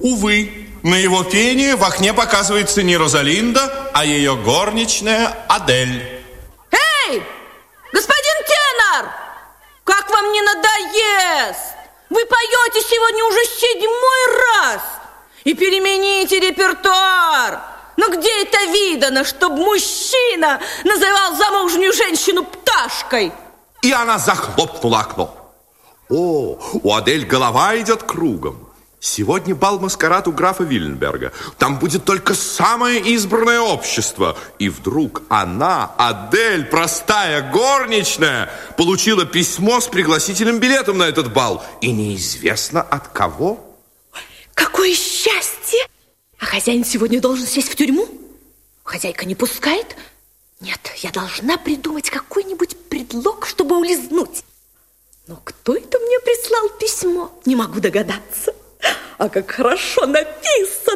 Увы, на его пение в окне показывается не Розалинда, а ее горничная Адель. Эй, господин тенор, как вам не надоест? Вы поете сегодня уже 7-й раз. И перемените репертуар. Но где это видано, чтобы мужчина называл замужнюю женщину пташкой? И она захлопнула окно. О, у Адель голова идет кругом. Сегодня бал-маскарад у графа Вильнберга. Там будет только самое избранное общество. И вдруг она, Адель, простая горничная, получила письмо с пригласительным билетом на этот бал. И неизвестно от кого. Какое счастье! А хозяин сегодня должен сесть в тюрьму? Хозяйка не пускает? Нет, я должна придумать какой-нибудь предлог, чтобы улизнуть. Но кто это мне прислал письмо? Не могу догадаться. А как хорошо написано!